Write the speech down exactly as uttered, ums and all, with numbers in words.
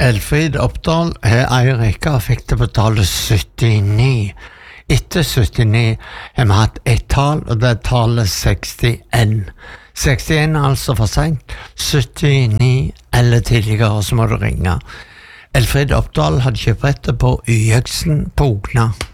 Elfrid Oppdal har ei rekke og fikk det på tallet syttini. Etter syttini har vi hatt ett tall, og det er tallet sekstien. sekstien er altså for sent. syttini eller tidligere, så må du ringe. Elfrid Oppdal hadde kjøpt brettet på Y-Øksen på Ogna.